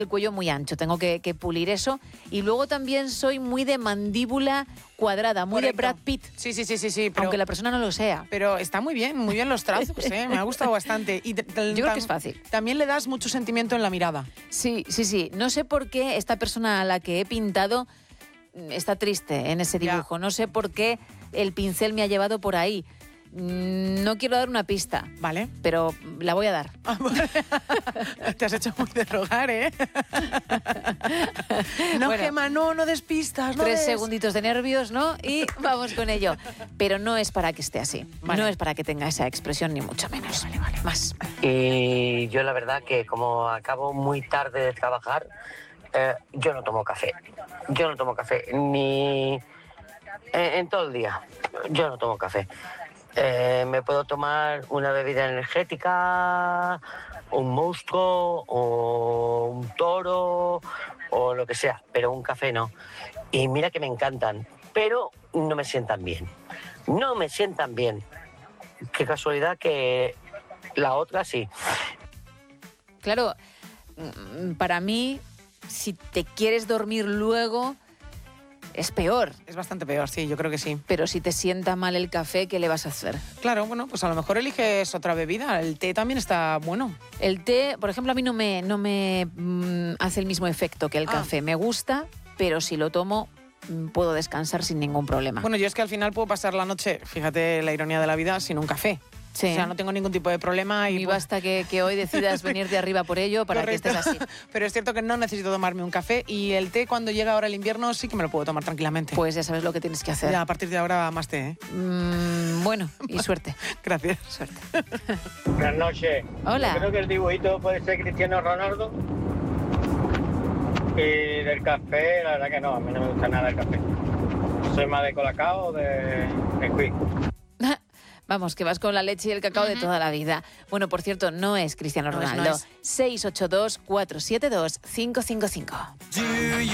el cuello muy ancho, tengo que pulir eso. Y luego también soy muy de mandíbula cuadrada, muy Correcto. de Brad Pitt. Sí, pero, aunque la persona no lo sea. Pero está muy bien los trazos, me ha gustado bastante. Y yo creo que es fácil. También le das mucho sentimiento en la mirada. Sí. No sé por qué esta persona a la que he pintado está triste en ese dibujo. No sé por qué el pincel me ha llevado por ahí. No quiero dar una pista, ¿vale? Pero la voy a dar. Te has hecho muy de rogar, ¿eh? No, bueno, Gemma, no despistas. 3 segunditos de nervios, ¿no? Y vamos con ello. Pero no es para que esté así. Vale. No es para que tenga esa expresión, ni mucho menos. Vale. Más. Y yo la verdad que como acabo muy tarde de trabajar, yo no tomo café. Yo no tomo café, ni en todo el día. Yo no tomo café. Me puedo tomar una bebida energética, un monstruo o un toro o lo que sea, pero un café no. Y mira que me encantan, pero no me sientan bien. No me sientan bien. Qué casualidad que la otra sí. Claro, para mí, si te quieres dormir luego, es peor. Es bastante peor, sí, yo creo que sí. Pero si te sienta mal el café, ¿qué le vas a hacer? Claro, bueno, pues a lo mejor eliges otra bebida. El té también está bueno. El té, por ejemplo, a mí no me hace el mismo efecto que el café. Me gusta, pero si lo tomo, puedo descansar sin ningún problema. Bueno, yo es que al final puedo pasar la noche, fíjate la ironía de la vida, sin un café. Sí. O sea, no tengo ningún tipo de problema. Y basta que hoy decidas venir de arriba por ello para Correcto. que estés así. Pero es cierto que no necesito tomarme un café y el té cuando llega ahora el invierno sí que me lo puedo tomar tranquilamente. Pues ya sabes lo que tienes que hacer. Ya, a partir de ahora más té, ¿eh? Bueno, y suerte. Gracias. Suerte. Buenas noches. Hola. Yo creo que el dibujito puede ser Cristiano Ronaldo. Y del café, la verdad que no, a mí no me gusta nada el café. Soy más de colacao o de Nesquik. Vamos, que vas con la leche y el cacao de toda la vida. Bueno, por cierto, no es Cristiano Ronaldo. No es. 682 472 555.